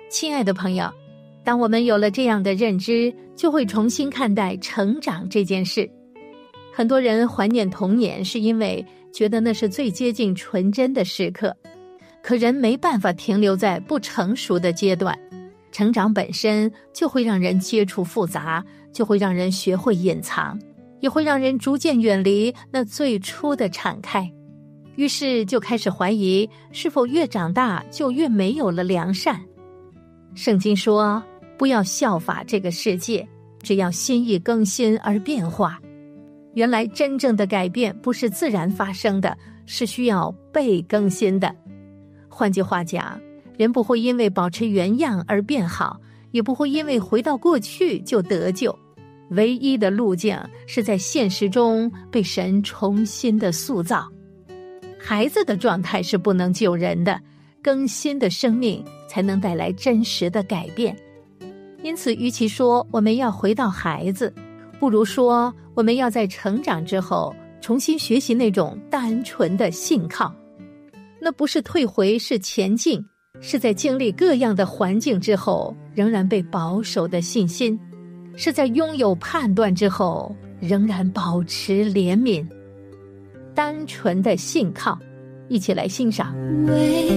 亲爱的朋友，当我们有了这样的认知，就会重新看待成长这件事。很多人怀念童年，是因为觉得那是最接近纯真的时刻。可人没办法停留在不成熟的阶段，成长本身就会让人接触复杂，就会让人学会隐藏，也会让人逐渐远离那最初的敞开。于是就开始怀疑，是否越长大就越没有了良善。圣经说，不要效法这个世界，只要心意更新而变化。原来真正的改变不是自然发生的，是需要被更新的。换句话讲，人不会因为保持原样而变好，也不会因为回到过去就得救。唯一的路径是在现实中被神重新的塑造。孩子的状态是不能救人的，更新的生命才能带来真实的改变。因此，与其说我们要回到孩子，不如说我们要在成长之后重新学习那种单纯的信靠。那不是退回，是前进，是在经历各样的环境之后仍然被保守的信心，是在拥有判断之后仍然保持怜悯。单纯的信靠，一起来欣赏。